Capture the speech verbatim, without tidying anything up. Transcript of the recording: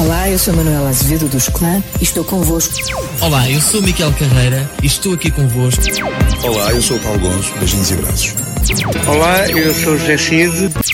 Olá, eu sou Manuela Azevedo do Esclã e estou convosco. Olá, eu sou Miquel Carreira e estou aqui convosco. Olá, eu sou o Paulo Gonço, beijinhos e abraços. Olá, eu sou o José Cid.